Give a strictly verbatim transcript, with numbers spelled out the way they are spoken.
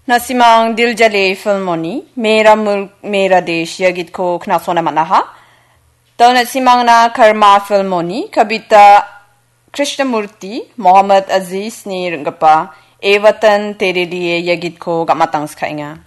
Nasimang Diljale Filmoni, Mera Mulk Mera Desh Yagit ko knasona manaha. Daw nasimang na Karma Filmoni, Kabita Krishnamurti, Muhammad Aziz ni Rungapa, Evatan Tere Liye Yagit ko gamatang skainga.